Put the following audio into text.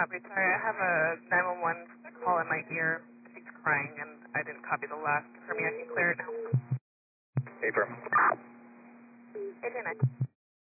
copy. Sorry, I have a 911 call in my ear. She's crying, and I didn't copy the last. For me, I can clear it now. Affirm. 829.